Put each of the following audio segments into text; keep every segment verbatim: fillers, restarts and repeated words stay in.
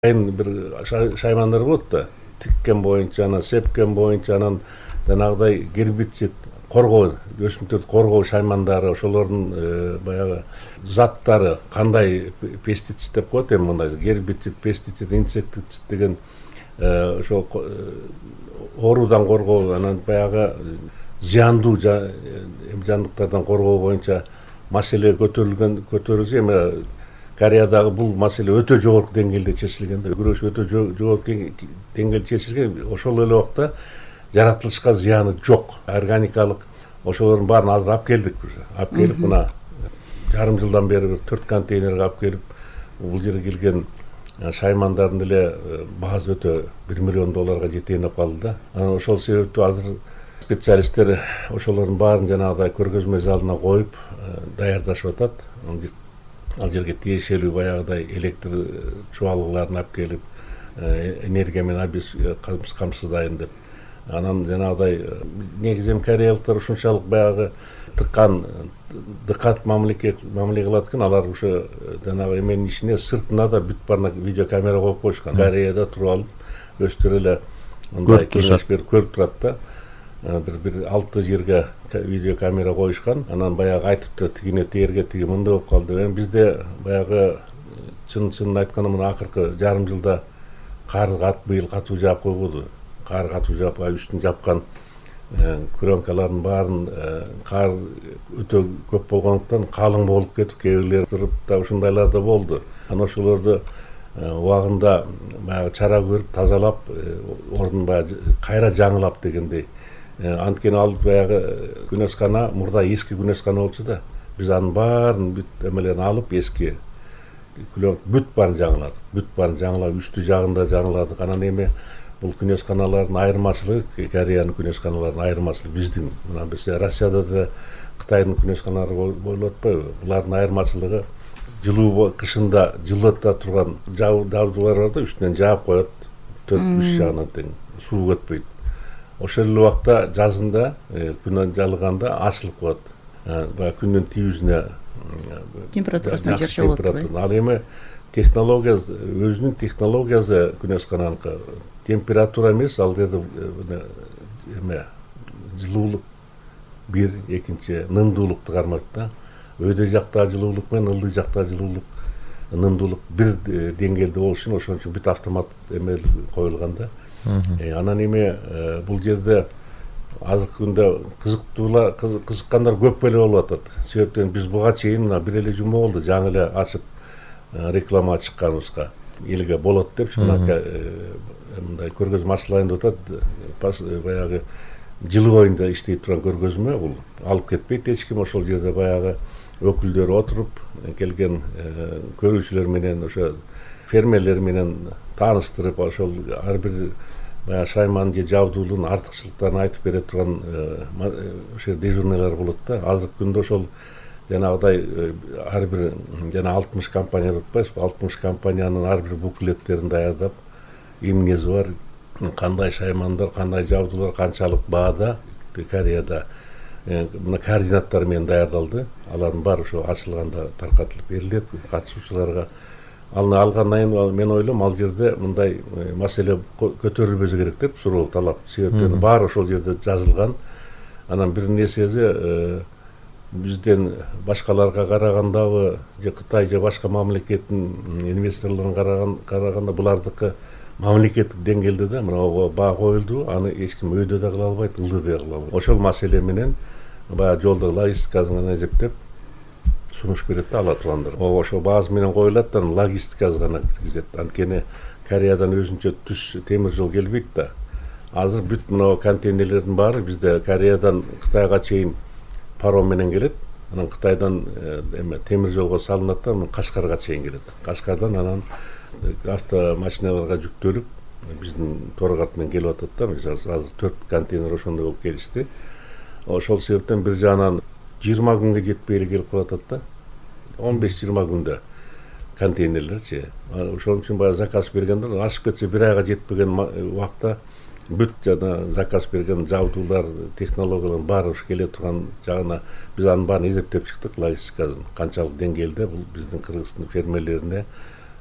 Айын бир шаймандар болот да, тиккен боюнча, анан сепкен боюнча, анан жанагыдай гербицид коргоо, өсүмдүктөрдү коргоо шаймандары, ошолордун баягы заттары кандай пестицид деп коет эми мындай гербицид, пестицид, инсектицид деген ошол оорудан коргоо, анан баягы зыяндуу жандыктардан коргоо боюнча маселе көтөрүлгөн көтөрүлсө эми Кореядагы бул маселе өтө жогорку деңгээлде чечилген да, күрөш өтө жогорку деңгээлде чечилген. Ошол эле убакта жаратылышка зыяны жок. Органикалык ошолордун баарын азыр алып келдик уже. Алып келип мына жарым жылдан бери бир төрт контейнерге алып келип, бул жерге келген шаймандардын эле баасы өтө бир миллион долларга жетейин деп калды да. Анан ошол себептүү азыр специалисттер ошолордун баарын жанагыдай көргөзмө залына коюп даярдашып атат. Ал жерге тиешелүү баягыдай электр чубалгыларын алып келип, энергия менен камсыздайын деп. Анан жанагыдай негизи кореялыктар ушунчалык баягы тыккан, дыкат мамиле кылат экен, алар ушу жанагы эменин ичине сыртына да бүт баарына видеокамера коюп коюшкан. Кореяда туруп алып өздөрү эле мындай кеңеш берип көрүп турат да. бир бир алты жерге видеокамера коюшкан. Анан баягы айтыптыр, тигине тээрге тиги мындай болуп калды. Эми бизде баягы чын чынын айтканда мына акыркы жарым жылда кар кат быйыл катуу жаап койбоду. Кар катуу жаап, үстүн жапкан пленкалардын баарын кар өтө көп болгондуктан калың болуп кетип, кээ бирлери тырып да ушундайлар да болду. Анан ошолорду убагында баягы чара көрүп, тазалап, ордун баягы кайра жаңылап дегендей. Анткени ал баягы күнөскана, мурда эски күнөскана болчу да. Биз анын баарын бүт эмелерин алып, эски бүт баарын жаңыладык. Бүт баарын жаңылап, үстү жагында жаңыладык. Анан эми бул күнөсканалардын айырмачылыгы, Кореянын күнөсканаларынын айырмачылыгы биздин. Мына биз Россияда да Кытайдын күнөсканалары болуп атпайбы? Булардын айырмачылыгы жылуу кышында жылыта турган жабдуулар бар да, үстүнөн жаап коет, төрт үч жагынан тең суу өтпөйт. Ошол эле убакта жазында күнөн жалганда ачылып коет. Баягы күндүн тийүүсүнө температурасына жараша болот. Ал эми технология, өзүнүн технологиясы күнөскананыкы. Температура эмес, ал жерде эме жылуулук бир, экинчи нымдуулукту кармайт да. Өйдө жакта жылуулук менен ылдый жакта жылуулук, нымдуулук бир деңгээлде болуш үчүн ошон үчүн бүт автомат эме коюлган да. Анан эми бул жерде азыркы күндө кызыктуулар, кызыккандар көп эле болуп атат. Себептен биз буга чейин мына бир эле жума болду жаңы эле ачып реклама чыкканыбызга. Элге болот деп мындай көргөзмө ачылайын деп атат. Баягы жылы боюнча иштей турган көргөзмө бул. Алып кетпейт эч ким, ошол жерде баягы өкүлдөр отуруп, келген көрүүчүлөр менен, ошо фермерлер менен тааныштырып, ошол ар бир баягы шайман же жабдуулун артыкчылыктарын айтып бере турган ошо дежурныйлар болот да. Азыркы күндө ошол жанагыдай ар бир жана алтымыш компания деп атпайбызбы? алтымыш компаниянын ар бир буклеттерин даярдап, эмнеси бар, кандай шаймандар, кандай жабдуулар канчалык баада Кореяда мына координаттар менен даярдалды. Алардын баары ошо ачылганда таркатылып берилет катышуучуларга. Аны алгандан кийин мен ойлойм, ал жерде мындай маселе көтөрүлбөсө керек деп суроо талап. Себептен баары ошол жерде жазылган. Анан бир нерсеси бизден башкаларга карагандабы, же Кытай же башка мамлекеттин инвесторлорун караганда булардыкы мамлекеттик деңгээлде да, мына баа коюлду, аны эч ким өйдө да кыла албайт, ылдый да кыла албайт. Ошол маселе менен баягы жолдогу логистикасын эсептеп сунуш берет да ала тургандар. Ошо баасы менен коюлат да, логистикасы гана киргизет. Анткени Кореядан өзүнчө түз темир жол келбейт да. Азыр бүт мына контейнерлердин баары бизде Кореядан Кытайга чейин паром менен келет. Анан Кытайдан эме темир жолго салынат да, Кашкарга чейин келет. Кашкардан анан автомашиналарга жүктөлүп биздин Торгарт менен келип атат да. Азыр төрт контейнер ошондой болуп келишти. Ошол себептен бир жагынан жыйырма күнгө жетпей эле келип калат да. он беш жыйырма күндө контейнерлерчи. Ошон үчүн баягы заказ бергендер ашып кетсе бир айга жетпеген убакта бүт жана заказ берген жабдуулар, технологиялар баары ушу келе турган жагына биз анын баарын эсептеп чыктык, логистикасын канчалык деңгээлде бул биздин Кыргыздын фермерлерине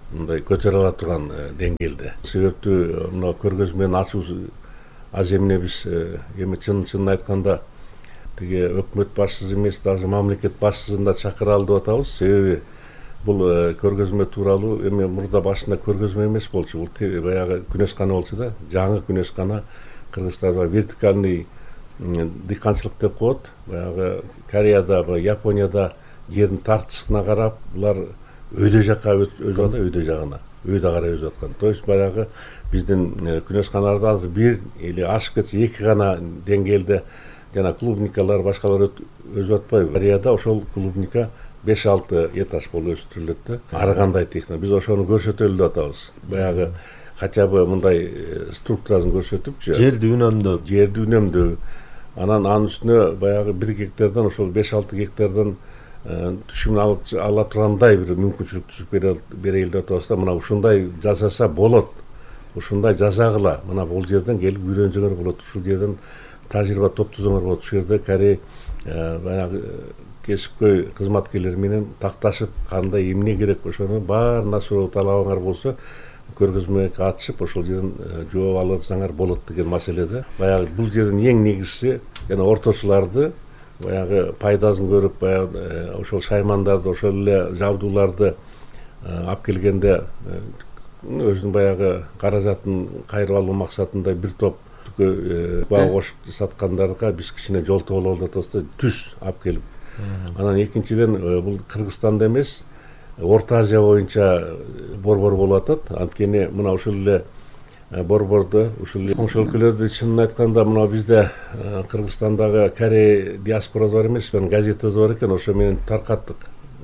мындай көтөрө ала турган деңгээлде. Себептүү мына көргөзмөнүн ачуу аз эмне биз эми чын чынын айтканда тиги өкмөт башчысы эмес, даже мамлекет башчысын да чакыра алып атабыз. Себеби бул көргөзмө тууралуу эми мурда башында көргөзмө эмес болчу, бул баягы күнөскана болчу да. Жаңы күнөскана Кыргызстанда вертикальный дыйканчылык деп коет. Баягы Кореяда, Японияда жердин тартышына карап, булар өйдө жакка өзүп атат, өйдө жагына, өйдө карай өзүп аткан. То есть баягы биздин күнөсканаларда азыр бир или ашып кетсе эки гана деңгээлде жана клубникалар башкалар өзүп атпайбы. Кореяда ошол клубника беш алты этаж болуп өстүрүлөт да. Ар кандай техника. Биз ошону көрсөтөлү деп атабыз. Баягы кача бы мындай структурасын көрсөтүпчү. Жерди үнөмдөө, жерди үнөмдөө. Анан анын үстүнө баягы бир гектардан ошол беш алты гектардан түшүмүн ала тургандай бир мүмкүнчүлүк түзүп берели деп атабыз да. Мына ушундай жасаса болот. Ушундай жасагыла. Мына бул жерден келип үйрөнсөңөр болот. Ушул жерден тажрыйба топтосоңор болот. Ушул жерде Корей баягы кесипкөй кызматкерлер менен такташып, кандай эмне керек ошону баарына суроо талабыңар болсо, көргөзмөгө катышып, ошол жерден жооп алсаңар болот деген маселеде. Баягы бул жердин эң негизгиси жана орточуларды баягы пайдасын көрүп, баягы ошол шаймандарды, ошол эле жабдууларды алып келгенде өзүнүн баягы каражатын кайрып алуу максатында бир топ баа кошуп саткандарга биз кичине жолтоо бололу деп атабыз да, түз алып келип. Анан экинчиден бул Кыргызстанда эмес, Орто Азия боюнча борбор болуп атат. Анткени мына ушул эле борбордо, ушул коңшу өлкөлөрдө чынын айтканда мына бизде Кыргызстандагы Корей диаспорасы бар эмес, газетасы бар экен, ошо менен таркаттык.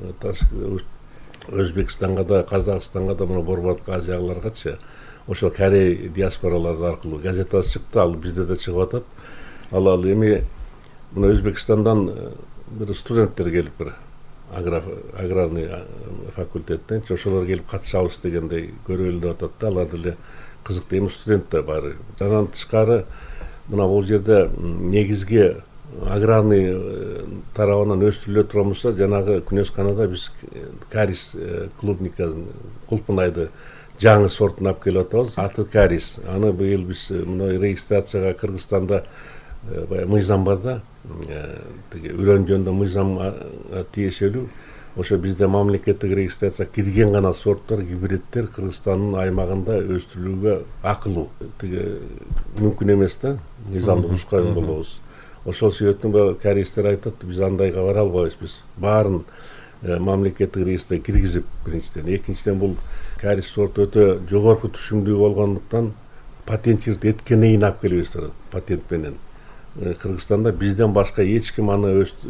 Өзбекстанга да, Казакстанга да, мына борбордук Азияларгачы ошол Корей диаспоралары аркылуу газетасы чыкты, ал бизде да чыгып атат. Ал ал эми мына Өзбекстандан бир студенттер келип, бир аграрный факультеттен ошолор келип катышабыз дегендей көрөлү деп атат да. Алар деле кызыктуу, эми студент да бар. Андан тышкары мына бул жерде негизги аграрный тарабынан өстүрүлө турган болсо, жанагы күнөсканада биз карис клубникасын, кулпунайды жаңы сортун алып келип атабыз. Аты карис. Аны быйыл биз мына регистрацияга Кыргызстанда мыйзам бар да, тиги үрөн жөнүндө мыйзамга тиешелүү. Ошо бизде мамлекеттик регистрация кирген гана сорттор, гибридтер Кыргызстандын аймагында өстүрүлүүгө акылуу. Тиги мүмкүн эмес да, мыйзамды бузбай болобуз. Ошол себептен каристер айтат, биз андайга бара албайбыз. Биз баарын мамлекеттик регистрге киргизип, биринчиден, экинчиден бул карис сорт өтө жогорку түшүмдүү болгондуктан патенттирт эткенден кийин алып келебиз, патент менен. Кыргызстанда бизден башка эч ким аны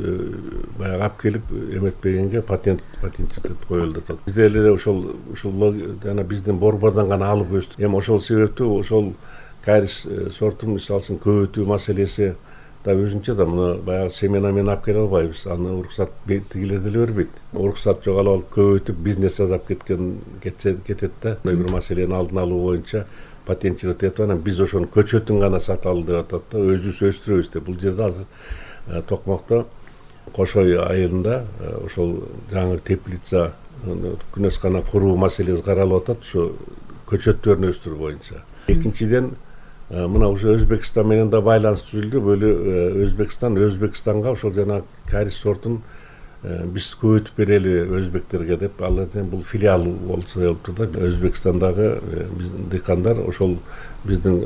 баягы алып келип эметпегенге патент патенттеп коелу деп атат. Бизде эле ошол ушул жана биздин борбордон гана алып өстүк. Эми ошол себептүү ошол карис сортун мисалы үчүн көбөйтүү маселеси да өзүнчө да мына баягы семена менен алып келе албайбыз. Аны уруксат тигилер деле бербейт. Уруксат жоголуп алып көбөйтүп бизнес жасап кеткен кетсе кетет да. Мындай бир маселени алдын алуу боюнча патенттеп атат. Анан биз ошонун көчөтүн гана саталы деп атат да, өзүбүз өстүрөбүз деп. Бул жерде азыр Токмокто Кошой айылында ошол жаңы теплица күнөскана куруу маселеси каралып атат, ошо көчөттөрүн өстүрүү боюнча. Экинчиден мына уже Өзбекстан менен да байланыш түзүлдү. Бөлү Өзбекстан, Өзбекстанга ошол жана карис сортун биз көбөйтүп берели өзбектерге деп, алар бул филиал болсо болуптур да. Өзбекстандагы биздин дыйкандар ошол биздин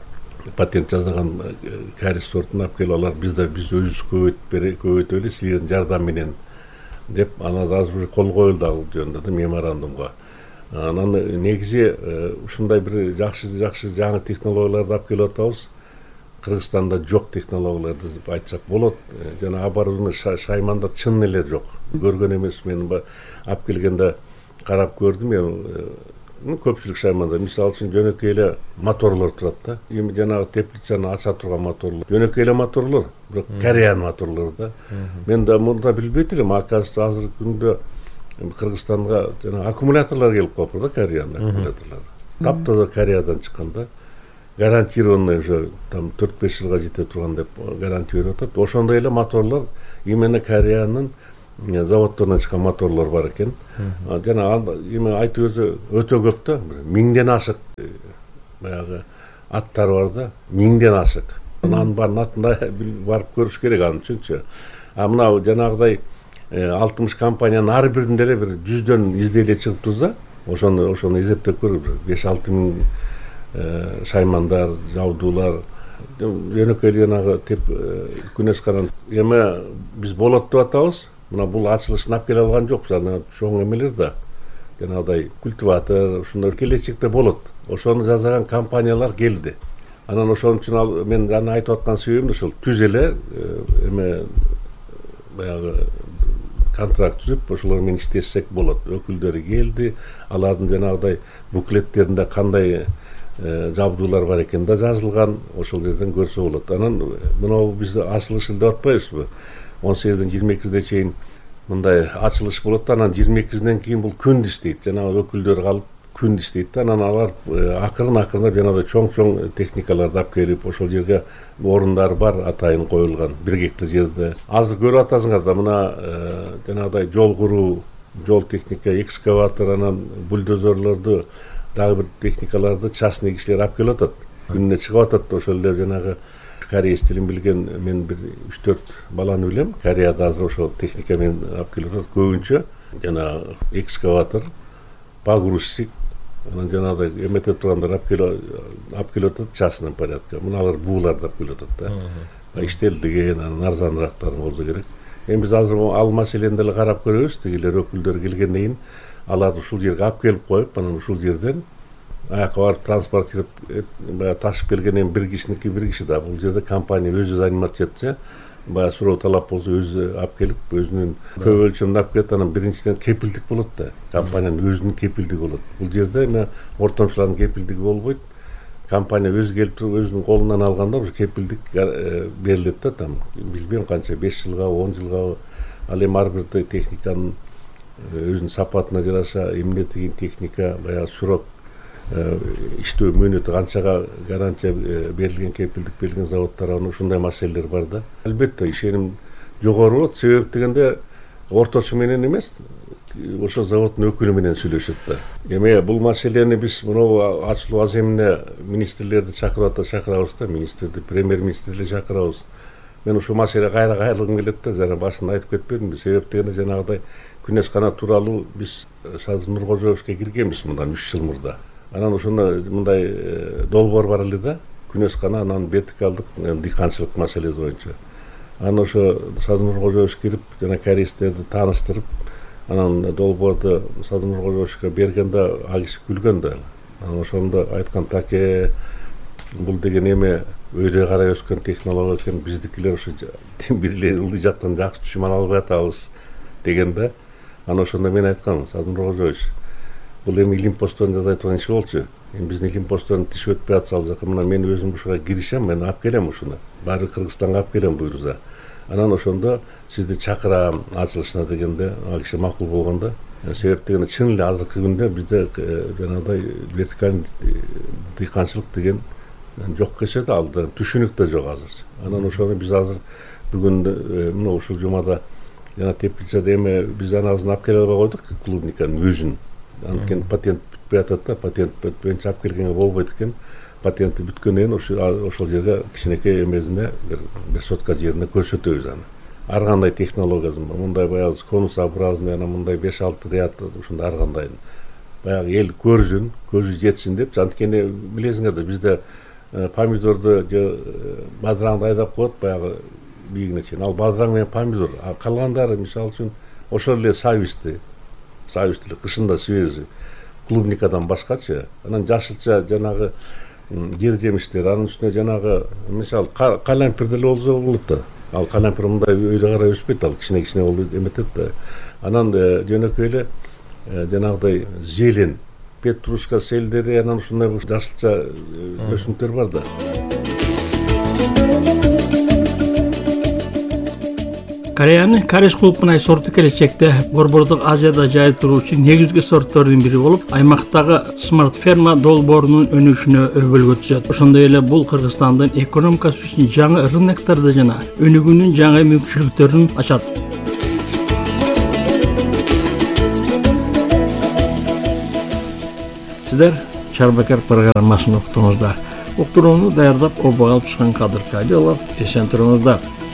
патент жасаган карис сортун алып келип, алар бизде биз өзүбүз көбөйтүп көбөйтөлү силердин жардам менен деп, анан азыр кол коюлду ал жөнүндө да меморандумга. Анан негизи ушундай бир жакшы жакшы жаңы технологияларды алып келип атабыз. Кыргызстанда жок технологияларды деп айтсак болот. Жана оборудование шайманда чын эле жок. Көргөн эмес, мен алып келгенде карап көрдүм. Эми көпчүлүк шайманда мисалы үчүн жөнөкөй эле моторлор турат да. Эми жанагы теплицаны ача турган моторлор. Жөнөкөй эле моторлор, бирок Кореян моторлору да. Мен да мурда билбейт элем, оказывается азыркы күндө Кыргызстанга жана аккумуляторлор келип калыптыр да, Кореянын аккумуляторлору. Таптаза Кореядан чыккан да. Гарантированный уже там төрт беш жылга жете турган деп гарантия берип атат. Ошондой эле моторлор именно Кореянын заводторунан чыккан моторлор бар экен. Жана эме айтып өзү өтө көп да, миңден ашык баягы аттар бар да, миңден ашык. Анын баарын атында барып көрүш керек аны үчүнчү. А мына жанагыдай алтымыш компаниянын ар биринде эле бир жүздөн изделие чыгып турса, ошону ошону эсептеп көрүп беш алты миң шаймандар, жабдуулар, жөнөкөй жанагы теп күнөс канат эме биз болот деп атабыз. Мына бул ачылышын алып келе алган жокпуз, аны чоң эмелер да. Жанагыдай культиватор, ушундай келечекте болот. Ошону жасаган компаниялар келди. Анан ошон үчүн ал мен жана айтып аткан себебим ушул түз эле эме баягы контракт түзүп, ошолор менен иштешсек болот. Өкүлдөрү келди, алардын жанагыдай буклеттеринде кандай жабдуулар бар экен да жазылган, ошол жерден көрсө болот. Анан мына биз ачылыш деп атпайбызбы? он сегизден жыйырма экиге чейин мындай ачылыш болот да, анан жыйырма экисинен кийин бул күн иштейт. Жанагы өкүлдөр калып күн иштейт да, анан алар акырын акырындап жанагыдай чоң-чоң техникаларды алып келип, ошол жерге орундар бар, атайын коюлган бир гектар жерде. Азыр көрүп атасыңар да, мына жанагыдай жол куруу, жол техника, экскаватор, анан бульдозерлорду, дагы бир техникаларды частный кишилер алып келип атат. Күнүнө чыгып атат, ошол эле жанагы кореец тилин билген мен бир үч төрт баланы билем. Кореяда азыр ошол техника менен алып келип атат. Көбүнчө жана экскаватор, погрузчик, анан жанагыдай эметип тургандар алып келип алып келип атат частный порядка. Муналар бууларды алып келип атат да. Иштелдиген, анан арзаныраактарын болсо керек. Эми биз азыр ал маселени деле карап көрөбүз. Тигилер өкүлдөр келгенден кийин аларды ушул жерге алып келип коюп, анан ушул жерден аяка барып транспортируп баягы ташып келгенден бир кишиники бир киши да. Бул жерде компания өзү заниматься этсе, баягы суроо талап болсо өзү алып келип, өзүнүн көп өлчөмдө алып келет. Анан биринчиден кепилдик болот да. Компаниянын өзүнүн кепилдиги болот. Бул жерде эме ортомчулардын кепилдиги болбойт. Компания өзү келип туруп өзүнүн колунан алганда ушу кепилдик берилет да, там билбейм канча, беш жылга, он жылга. Ал эми ар бир техниканын өзүнүн сапатына жараша эмне деген техника, баягы срок иштөө мөөнөтү канчага гарантия берилген, кепилдик берилген заводдор, анан ушундай маселелер бар да. Албетте ишеним жогору болот, себеп дегенде орточу менен эмес, ошо заводдун өкүлү менен сүйлөшөт да. Эми бул маселени биз мынау ачылуу аземине министрлерди чакырып ата чакырабыз да, министрди, премьер-министрди чакырабыз. Мен ушул маселе кайра кайрылгым келет да, жана башында айтып кетпедимби, себеп дегенде жанагыдай Күнөс канат тууралуу биз Садыр Нуркожоевичке киргенбиз мындан үч жыл мурда. Анан ошондо мындай долбоор бар эле да, Күнөс канат, анан вертикалдык дыйканчылык маселеси боюнча. Анан ошо Садыр Нуркожоевич кирип, жана кореецтерди тааныштырып, анан долбоорду Садыр Нуркожоевичке бергенде ал киши күлгөн да. Анан ошондо айткан, таке бул деген эме өйдө карай өскөн технология экен, биздикилер ошо бир эле ылдый жактан жакшы түшүм ала албай атабыз дегенде. Анан ошондо мен айткам, Садыр Нуркожоевич, бул эми Илимпостон жасай турган иш болчу. Эми биздин Илимпостон тиш өтпөй атса ал жака, мына мен өзүм ушуга киришем, мен алып келем ушуну. Баары Кыргызстанга алып келем буйруза. Анан ошондо сизди чакырам ачылышына дегенде, ал киши макул болгондо. Себеп дегенде чын эле азыркы күндө бизде жанагыдай вертикаль дыйканчылык деген жок кечет, ал да түшүнүк да жок азыр. Анан ошону биз азыр бүгүн мына ушул жумада жана Теплицада эме биз аназын алып келе албай койдук, клубниканын өзүн. Анткени патент бүтпөй атат да, патент бүтпөйүнчө алып келгенге болбойт экен. Патенти бүткөндөн кийин ошол жерге кичинекей эмесине бир сотка жерине көрсөтөбүз аны. Ар кандай технологиясын, мындай баягы конусообразный, анан мындай беш алты ряд ушундай ар кандай баягы эл көрсүн, көзү жетсин деп. Анткени билесиңер да, бизде помидорду же бадыраңды айдап коет баягы бийигине чейин. Ал бадыраң менен помидор, а калгандары мисалы үчүн ошол эле сависти, сависти кышында свежий, клубникадан башкачы. Анан жашылча жанагы жер жемиштер, анын үстүнө жанагы мисалы калампир деле болсо болот да. Ал калампир мындай өйдө карай өспөйт, ал кичине-кичине болуп эметет да. Анан жөнөкөй эле жанагыдай зелень, петрушка селдери, анан ушундай жашылча өсүмдүктөр бар да. Кореянын Кариш кулпунай сорту келечекте Борбордук Азияда жайылтыруучу негизги сорттордун бири болуп, аймактагы Smart Ferma долбоорунун өнүгүшүнө өбөлгө түзөт. Ошондой эле бул Кыргызстандын экономикасы үчүн жаңы рыноктарды жана өнүгүүнүн жаңы мүмкүнчүлүктөрүн ачат. сиздер Чарбакар программасын уктуңуздар. Уктурууну даярдап обо алып чыккан Кадыр Калилов, эсен туруңуздар.